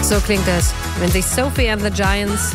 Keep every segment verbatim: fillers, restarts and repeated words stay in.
So klingt das, wenn sich Sophie and the Giants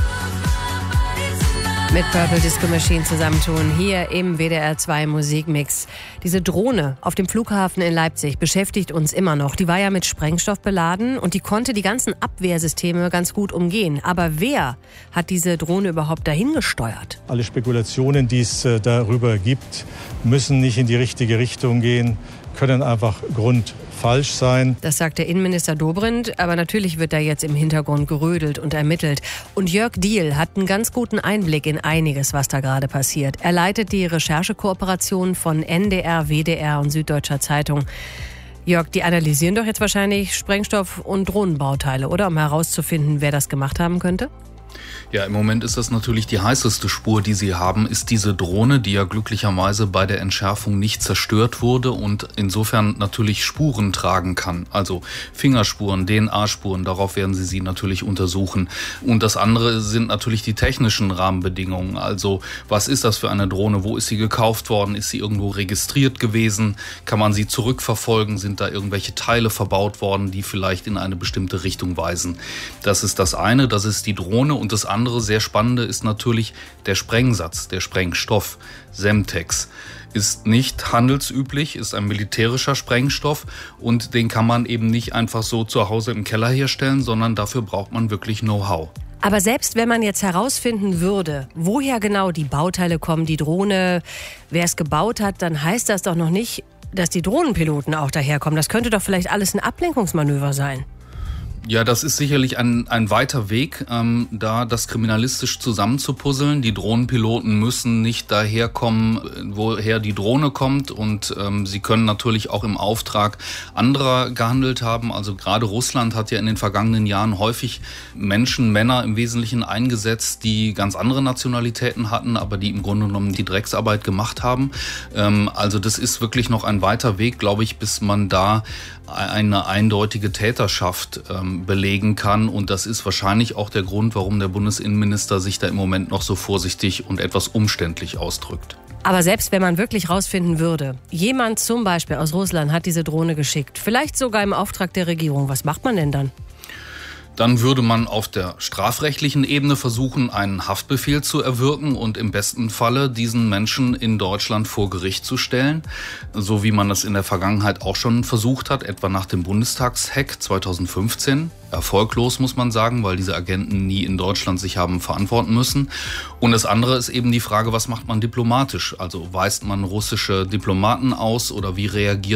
mit Purple Disco Machine zusammentun, hier im W D R zwei Musikmix. Diese Drohne auf dem Flughafen in Leipzig beschäftigt uns immer noch. Die war ja mit Sprengstoff beladen und die konnte die ganzen Abwehrsysteme ganz gut umgehen. Aber wer hat diese Drohne überhaupt dahin gesteuert? Alle Spekulationen, die es darüber gibt, müssen nicht in die richtige Richtung gehen, können einfach grundfalsch sein. Das sagt der Innenminister Dobrindt, aber natürlich wird da jetzt im Hintergrund gerödelt und ermittelt. Und Jörg Diehl hat einen ganz guten Einblick in einiges, was da gerade passiert. Er leitet die Recherchekooperation von N D R, W D R und Süddeutscher Zeitung. Jörg, die analysieren doch jetzt wahrscheinlich Sprengstoff- und Drohnenbauteile, oder? Um herauszufinden, wer das gemacht haben könnte? Ja, im Moment ist das natürlich die heißeste Spur, die sie haben, ist diese Drohne, die ja glücklicherweise bei der Entschärfung nicht zerstört wurde und insofern natürlich Spuren tragen kann. Also Fingerspuren, D N A-Spuren, darauf werden sie sie natürlich untersuchen. Und das andere sind natürlich die technischen Rahmenbedingungen. Also was ist das für eine Drohne? Wo ist sie gekauft worden? Ist sie irgendwo registriert gewesen? Kann man sie zurückverfolgen? Sind da irgendwelche Teile verbaut worden, die vielleicht in eine bestimmte Richtung weisen? Das ist das eine, das ist die Drohne. Und das andere, sehr spannende, ist natürlich der Sprengsatz, der Sprengstoff. Semtex ist nicht handelsüblich, ist ein militärischer Sprengstoff und den kann man eben nicht einfach so zu Hause im Keller herstellen, sondern dafür braucht man wirklich Know-how. Aber selbst wenn man jetzt herausfinden würde, woher genau die Bauteile kommen, die Drohne, wer es gebaut hat, dann heißt das doch noch nicht, dass die Drohnenpiloten auch daherkommen. Das könnte doch vielleicht alles ein Ablenkungsmanöver sein. Ja, das ist sicherlich ein, ein weiter Weg, ähm, da das kriminalistisch zusammenzupuzzeln. Die Drohnenpiloten müssen nicht daherkommen, woher die Drohne kommt und ähm, sie können natürlich auch im Auftrag anderer gehandelt haben. Also gerade Russland hat ja in den vergangenen Jahren häufig Menschen, Männer im Wesentlichen eingesetzt, die ganz andere Nationalitäten hatten, aber die im Grunde genommen die Drecksarbeit gemacht haben. Ähm, also das ist wirklich noch ein weiter Weg, glaube ich, bis man da eine eindeutige Täterschaft ähm, belegen kann. Und das ist wahrscheinlich auch der Grund, warum der Bundesinnenminister sich da im Moment noch so vorsichtig und etwas umständlich ausdrückt. Aber selbst wenn man wirklich rausfinden würde, jemand zum Beispiel aus Russland hat diese Drohne geschickt, vielleicht sogar im Auftrag der Regierung, was macht man denn dann? Dann würde man auf der strafrechtlichen Ebene versuchen, einen Haftbefehl zu erwirken und im besten Falle diesen Menschen in Deutschland vor Gericht zu stellen, so wie man das in der Vergangenheit auch schon versucht hat, etwa nach dem Bundestagshack zweitausendfünfzehn. Erfolglos, muss man sagen, weil diese Agenten nie in Deutschland sich haben verantworten müssen. Und das andere ist eben die Frage, was macht man diplomatisch? Also weist man russische Diplomaten aus oder wie reagiert